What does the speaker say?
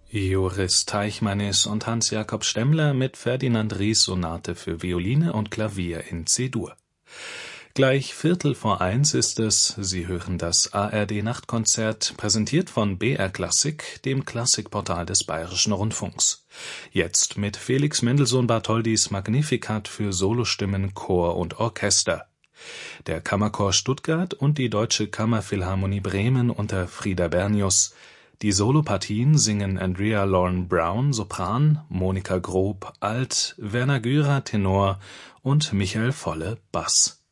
Joris Teichmanis und Hans Jakob Stemmler mit Ferdinand Ries Sonate für Violine und Klavier in C-Dur. Gleich 1:15 ist es, Sie hören das ARD-Nachtkonzert, präsentiert von BR Klassik, dem Klassikportal des Bayerischen Rundfunks. Jetzt mit Felix Mendelssohn-Bartholdys Magnificat für Solostimmen, Chor und Orchester. Der Kammerchor Stuttgart und die Deutsche Kammerphilharmonie Bremen unter Frieder Bernius. Die Solopartien singen Andrea Lauren Brown, Sopran, Monika Grob, Alt, Werner Gürer, Tenor und Michael Volle, Bass.